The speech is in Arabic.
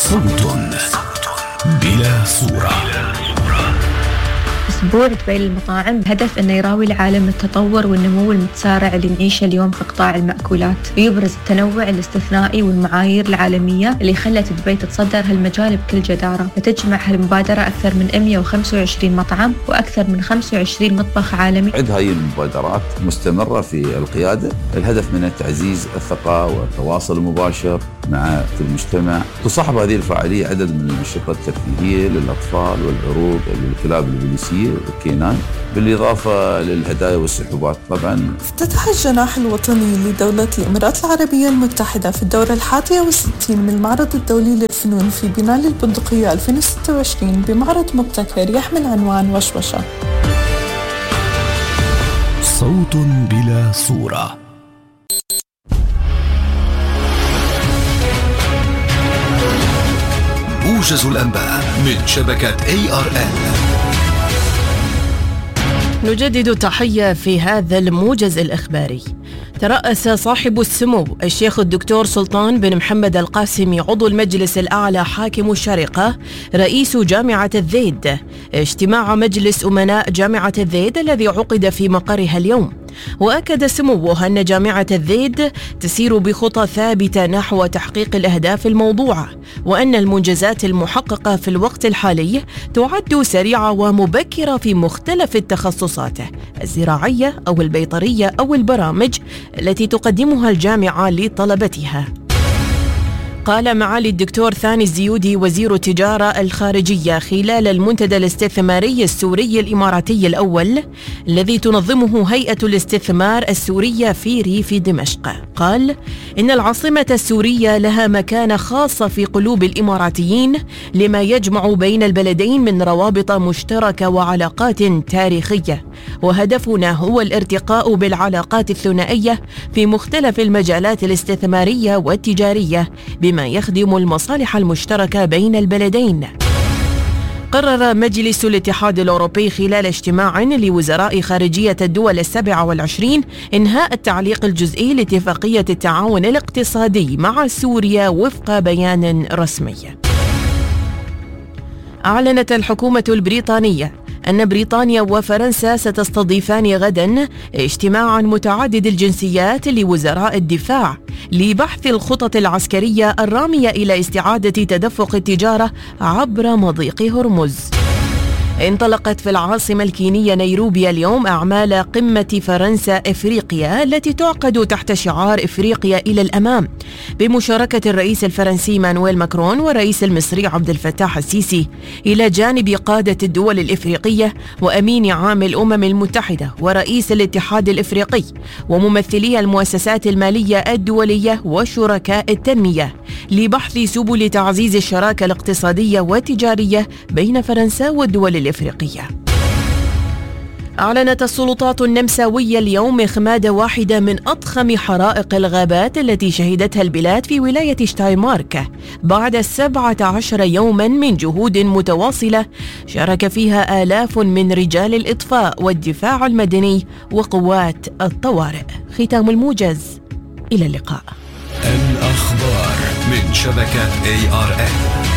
صوت بلا صورة. أسبوع دبي للمطاعم بهدف أنه يراوي العالم التطور والنمو المتسارع اللي نعيشه اليوم في قطاع المأكولات، ويبرز التنوع الاستثنائي والمعايير العالمية اللي خلت دبي تتصدر هالمجال بكل جدارة. فتجمع هالمبادرة أكثر من 125 مطعم وأكثر من 25 مطبخ عالمي. عد هاي المبادرات مستمرة في القيادة، الهدف منها تعزيز الثقة والتواصل المباشر مع المجتمع. تصاحب هذه الفعالية عدد من الأنشطة الترفيهية للأطفال والعروض للكلاب البوليسية والكينان، بالإضافة للهدايا والسحوبات. طبعا افتتح الجناح الوطني لدولة الإمارات العربية المتحدة في الدورة 61 من المعرض الدولي للفنون في بناء البندقية 2026 بمعرض مبتكر يحمل عنوان وشوشة. صوت بلا صورة. موجز الأنباء من شبكة ARN. نجدد التحية في هذا الموجز الإخباري. ترأس صاحب السمو الشيخ الدكتور سلطان بن محمد القاسمي عضو المجلس الأعلى حاكم الشارقة رئيس جامعة الذيد اجتماع مجلس أمناء جامعة الذيد الذي عقد في مقرها اليوم. وأكد سموه أن جامعة الذيد تسير بخطى ثابتة نحو تحقيق الأهداف الموضوعة، وأن المنجزات المحققة في الوقت الحالي تعد سريعة ومبكرة في مختلف التخصصات الزراعية أو البيطرية أو البرامج التي تقدمها الجامعة لطلبتها. قال معالي الدكتور ثاني الزيودي وزير التجارة الخارجية خلال المنتدى الاستثماري السوري الإماراتي الأول الذي تنظمه هيئة الاستثمار السورية في ريف دمشق، قال إن العاصمة السورية لها مكانة خاصة في قلوب الإماراتيين لما يجمع بين البلدين من روابط مشتركة وعلاقات تاريخية، وهدفنا هو الارتقاء بالعلاقات الثنائية في مختلف المجالات الاستثمارية والتجارية بما يخدم المصالح المشتركة بين البلدين. قرر مجلس الاتحاد الأوروبي خلال اجتماع لوزراء خارجية الدول 27 إنهاء التعليق الجزئي لاتفاقية التعاون الاقتصادي مع سوريا وفق بيان رسمي. أعلنت الحكومة البريطانية أن بريطانيا وفرنسا ستستضيفان غدا اجتماعا متعدد الجنسيات لوزراء الدفاع لبحث الخطط العسكرية الرامية إلى استعادة تدفق التجارة عبر مضيق هرمز. انطلقت في العاصمة الكينية نيروبي اليوم أعمال قمة فرنسا إفريقيا التي تعقد تحت شعار إفريقيا إلى الأمام بمشاركة الرئيس الفرنسي مانويل ماكرون والرئيس المصري عبد الفتاح السيسي إلى جانب قادة الدول الإفريقية وأمين عام الأمم المتحدة ورئيس الاتحاد الإفريقي وممثلي المؤسسات المالية الدولية وشركاء التنمية لبحث سبل تعزيز الشراكة الاقتصادية والتجارية بين فرنسا والدول الإفريقية. أعلنت السلطات النمساوية اليوم إخماد واحدة من أضخم حرائق الغابات التي شهدتها البلاد في ولاية شتاينمارك بعد 17 يوما من جهود متواصلة شارك فيها آلاف من رجال الإطفاء والدفاع المدني وقوات الطوارئ. ختام الموجز، إلى اللقاء. الأخبار من شبكة ARN.